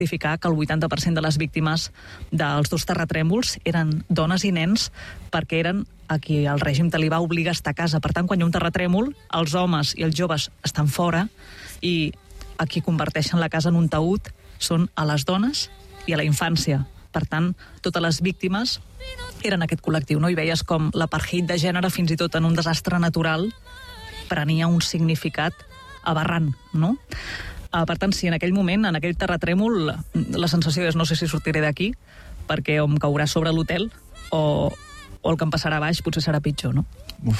identificar que el 80% de les víctimes dels 2 terratrèmols eren dones i nens perquè eren a qui el règim talibà va obligar a estar a casa. Per tant, quan hi ha un terratrèmol, els homes i els joves estan fora i a qui converteixen la casa en un taüt són a les dones i a la infància. Per tant, totes les víctimes eren aquest col·lectiu, no? I veies com l'apartheid de gènere, fins i tot en un desastre natural, prenia un significat aberrant, no? Per tant, sí, en aquell moment, en aquell terratrèmol, la sensació és no sé si sortiré d'aquí, perquè o em caurà sobre l'hotel o el que em passarà a baix potser serà pitjor, no?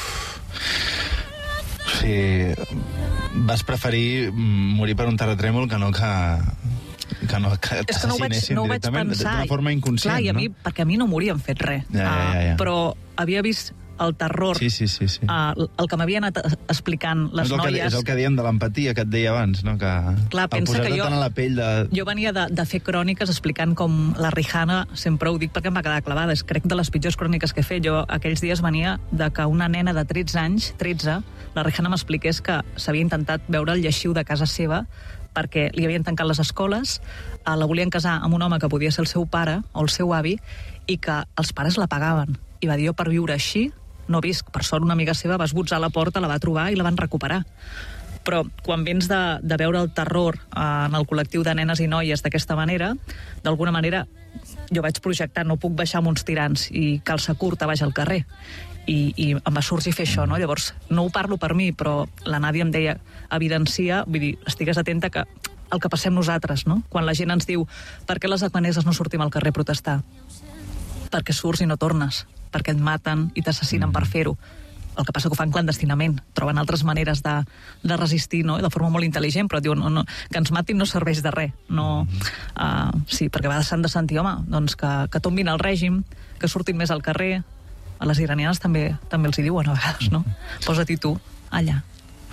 Sí, vas preferir morir per un terratrèmol que t'assassinessin directament, d'una forma inconscient, clar, no? Perquè a mi no m'haurien fet res. Ja. Però havia vist el terror, sí. el que m'havia anat explicant les noies... És el que diem de l'empatia que et deia abans, no? Clar, pensa que jo... tant a la pell de... Jo venia de fer cròniques explicant com la Rihanna, sempre ho dic perquè em va quedar clavada, és crec de les pitjors cròniques que he fet. Jo aquells dies venia de que una nena de 13 anys, la Rihanna m'expliqués que s'havia intentat veure el lleixiu de casa seva perquè li havien tancat les escoles, la volien casar amb un home que podia ser el seu pare o el seu avi i que els pares la pagaven. I va dir, jo per viure així no visc. Per sort una amiga seva va esbotzar la porta, la va trobar i la van recuperar. Però quan vens de veure el terror en el col·lectiu de nenes i noies d'aquesta manera, d'alguna manera jo vaig projectar, no puc baixar amb uns tirants i calça curta baix al carrer. I em va sorgir fer això, no? Llavors, no ho parlo per mi, però la Nàdia em deia, evidencia, vull dir, estigues atenta que el que passem nosaltres, no? Quan la gent ens diu, per què les afganeses no sortim al carrer a protestar? Perquè surts i no tornes, perquè et maten i t'assassinen per fer-ho. El que passa que ho fan clandestinament, troben altres maneres de resistir, no? De forma molt intel·ligent, però diuen no, que ens matin no serveix de res. No, sí, perquè a vegades s'han de sentir, home, doncs que tombin el règim, que surtin més al carrer. A les iranianes també els hi diuen a vegades, no? Posa-t'hi tu allà.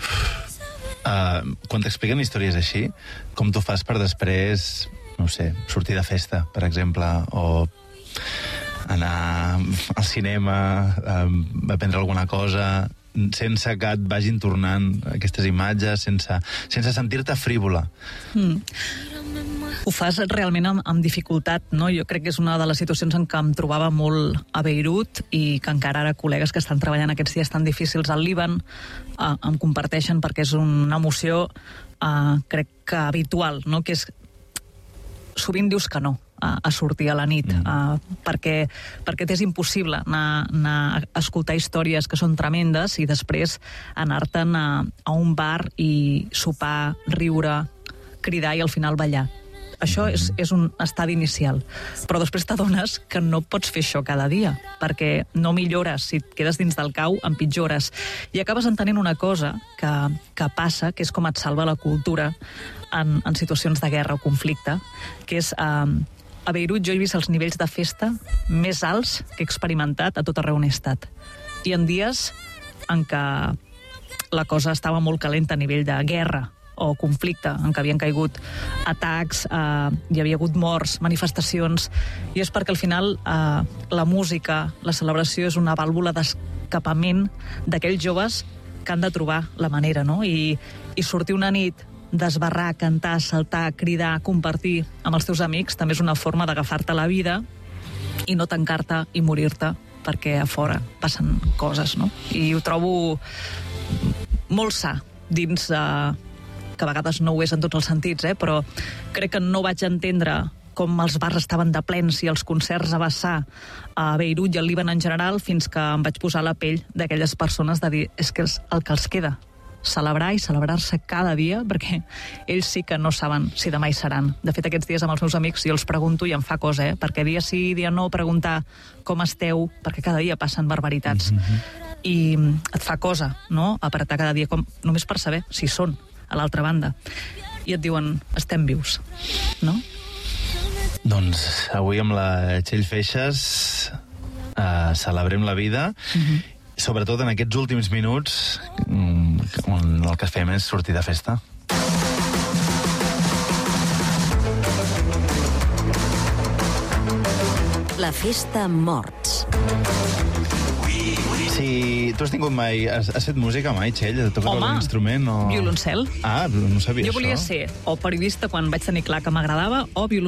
Quan t'expliquen històries així, com t'ho fas per després, no sé, sortir de festa, per exemple, o anar al cinema, a prendre alguna cosa, sense que et vagin tornant aquestes imatges, sense sentir-te frívola? Ho fas realment amb dificultat, no? Jo crec que és una de les situacions en què em trobava molt a Beirut i que encara ara col·legues que estan treballant aquests dies tan difícils al Líban em comparteixen, perquè és una emoció crec que habitual, no? Que és... Sovint dius que no a sortir a la nit, perquè t'és impossible anar a escoltar històries que són tremendes i després anar-te'n a un bar i sopar, riure, cridar i al final ballar. Això és un estadi inicial. Però després t'adones que no pots fer això cada dia, perquè no millores. Si et quedes dins del cau, empitjores. I acabes entenent una cosa que passa, que és com et salva la cultura en situacions de guerra o conflicte, que és... A Beirut jo he vist els nivells de festa més alts que he experimentat a tot arreu on he estat. I en dies en què la cosa estava molt calenta a nivell de guerra o conflicte, en què havien caigut atacs, hi havia hagut morts, manifestacions, i és perquè al final la música, la celebració és una vàlvula d'escapament d'aquells joves que han de trobar la manera, no? I sortir una nit, desbarrar, cantar, saltar, cridar, compartir amb els teus amics també és una forma d'agafar-te la vida i no tancar-te i morir-te perquè a fora passen coses, no? I ho trobo molt sa dins... que a vegades no ho és en tots els sentits, però crec que no vaig entendre com els bars estaven de plens i els concerts a vessar a Beirut i al Líban en general fins que em vaig posar la pell d'aquelles persones de dir, és que és el que els queda, celebrar i celebrar-se cada dia, perquè ells sí que no saben si demà hi seran. De fet, aquests dies amb els meus amics jo els pregunto i em fa cosa, perquè dia sí, dia no, preguntar com esteu, perquè cada dia passen barbaritats. I et fa cosa, no?, apretar cada dia, només per saber si són a l'altra banda. I et diuen, estem vius, no? Doncs avui amb la Txell Feixas celebrem la vida, sobretot en aquests últims minuts on el que fem és sortir de festa. La festa amb morts. Si tu has tingut mai... Has fet música mai, Txell? Toques algun instrument? O... violoncel. Ah, no sabia Jo volia això. ser o periodista quan vaig tenir clar que m'agradava, o violoncel